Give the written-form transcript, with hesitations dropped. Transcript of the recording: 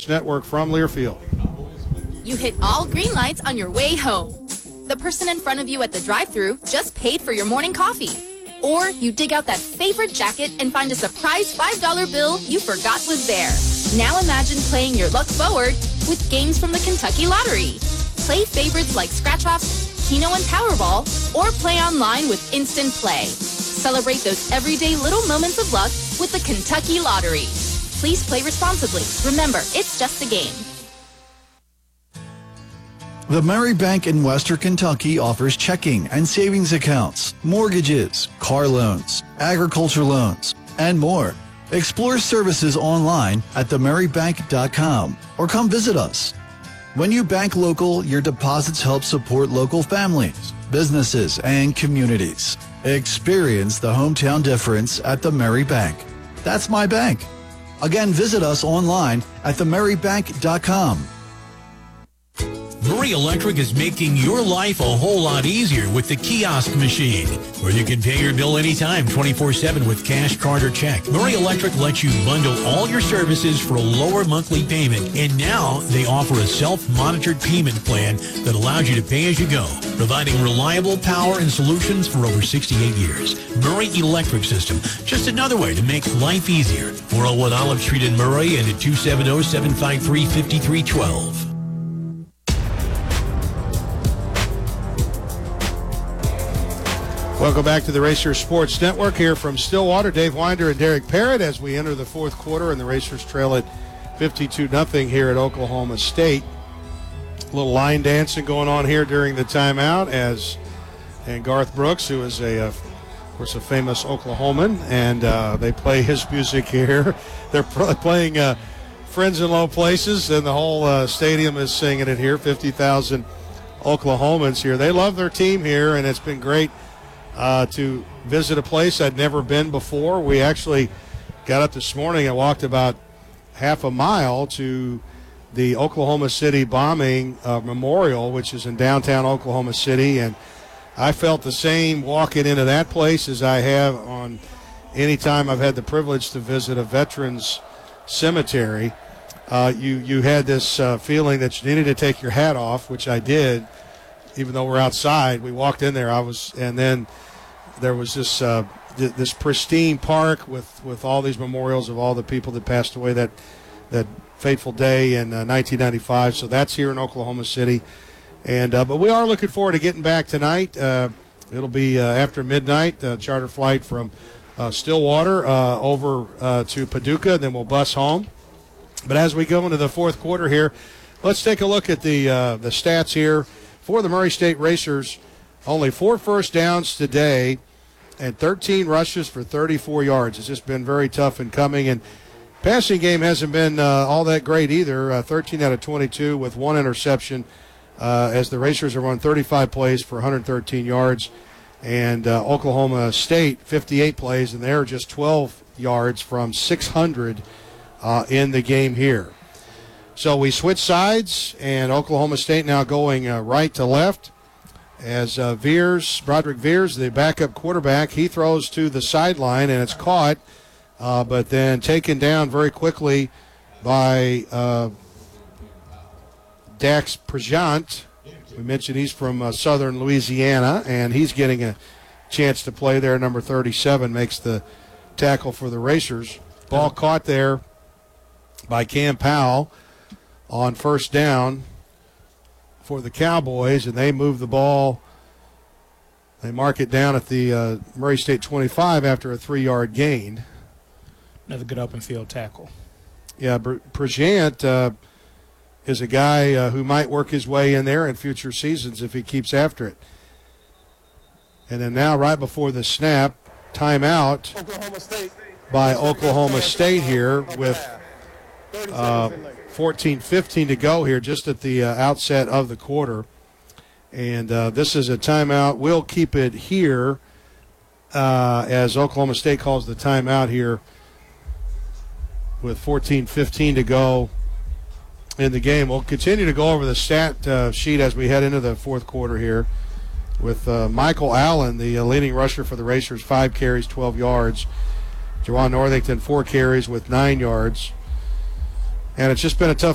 Sports Network from Learfield. You hit all green lights on your way home. The person in front of you at the drive-thru just paid for your morning coffee. Or you dig out that favorite jacket and find a surprise $5 bill you forgot was there. Now imagine playing your luck forward with games from the Kentucky Lottery. Play favorites like Scratch-Offs, Keno, and Powerball, or play online with Instant Play. Celebrate those everyday little moments of luck with the Kentucky Lottery. Please play responsibly. Remember, it's just a game. The Murray Bank in Western Kentucky offers checking and savings accounts, mortgages, car loans, agriculture loans, and more. Explore services online at themurraybank.com or come visit us. When you bank local, your deposits help support local families, businesses, and communities. Experience the hometown difference at the Murray Bank. That's my bank. Again, visit us online at themurraybank.com. Murray Electric is making your life a whole lot easier with the kiosk machine, where you can pay your bill anytime, 24/7 with cash, card, or check. Murray Electric lets you bundle all your services for a lower monthly payment, and now they offer a self-monitored payment plan that allows you to pay as you go, providing reliable power and solutions for over 68 years. Murray Electric System, just another way to make life easier. 401 Olive Street in Murray and at 270-753-5312. Welcome back to the Racers Sports Network here from Stillwater. Dave Winder and Derek Parrott as we enter the fourth quarter, and the Racers trail at 52-0 here at Oklahoma State. A little line dancing going on here during the timeout and Garth Brooks, who is of course a famous Oklahoman, and they play his music here. They're playing Friends in Low Places, and the whole stadium is singing it here. 50,000 Oklahomans here. They love their team here, and it's been great to visit a place I'd never been before. We actually got up this morning and walked about half a mile to the Oklahoma City bombing memorial, which is in downtown Oklahoma City, and I felt the same walking into that place as I have on any time I've had the privilege to visit a veterans cemetery. You had this feeling that you needed to take your hat off, which I did, even though we're outside. We walked in there, and then there was this pristine park with all these memorials of all the people that passed away that fateful day in 1995. So that's here in Oklahoma City, and but we are looking forward to getting back tonight. It'll be after midnight, charter flight from Stillwater over to Paducah, and then we'll bus home. But as we go into the fourth quarter here, let's take a look at the stats here for the Murray State Racers. Only 4 first downs today and 13 rushes for 34 yards. It's just been very tough in coming, and passing game hasn't been all that great either. 13 out of 22 with 1 interception as the Racers have run 35 plays for 113 yards, and Oklahoma State 58 plays, and they're just 12 yards from 600 in the game here. So we switch sides, and Oklahoma State now going right to left as Broderick Veers, the backup quarterback, he throws to the sideline, and it's caught, but then taken down very quickly by Dax Prejant. We mentioned he's from southern Louisiana, and he's getting a chance to play there. Number 37 makes the tackle for the Racers. Ball caught there by Cam Powell on first down for the Cowboys, and they move the ball. They mark it down at the Murray State 25 after a 3-yard gain. Another good open field tackle. Yeah, Prejant is a guy who might work his way in there in future seasons if he keeps after it. And then now right before the snap, timeout by Oklahoma State here with 14:15 to go here just at the outset of the quarter. And this is a timeout. We'll keep it here as Oklahoma State calls the timeout here with 14:15 to go in the game. We'll continue to go over the stat sheet as we head into the fourth quarter here with Michael Allen, the leading rusher for the Racers, 5 carries, 12 yards. Juwan Northington, 4 carries with 9 yards. And it's just been a tough